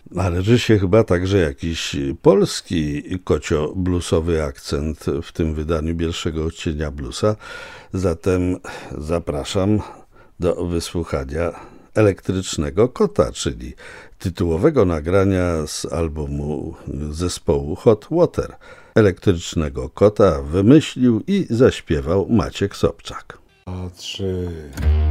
Należy się chyba także jakiś polski kocio-bluesowy akcent w tym wydaniu pierwszego odcienia bluesa. Zatem zapraszam do wysłuchania Elektrycznego Kota, czyli tytułowego nagrania z albumu zespołu Hot Water. Elektrycznego Kota wymyślił i zaśpiewał Maciek Sobczak. A trzy.